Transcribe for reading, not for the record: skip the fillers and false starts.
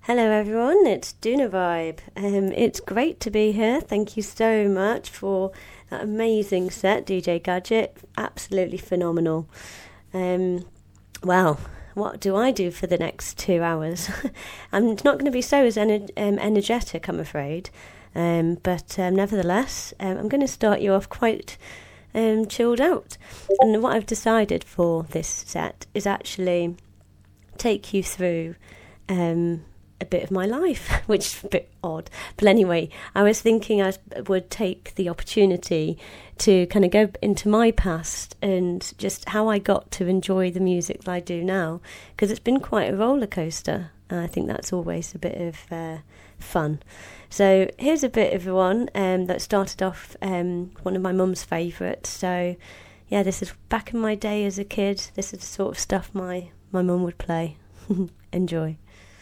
Hello everyone, it's Duna Vibe. It's great to be here. Thank you so much for that amazing set, DJ Gadget. Absolutely phenomenal. Well, what do I do for the next 2 hours? I'm not going to be so as energetic, I'm afraid. But nevertheless, I'm going to start you off quite chilled out. And what I've decided for this set is actually take you through a bit of my life, which is a bit odd. But anyway, I was thinking I would take the opportunity to kind of go into my past and just how I got to enjoy the music that I do now, because it's been quite a roller coaster. And I think that's always a bit of fun. So here's a bit of one that started off one of my mum's favourites. So yeah, this is back in my day as a kid. This is the sort of stuff my mum would play. Enjoy.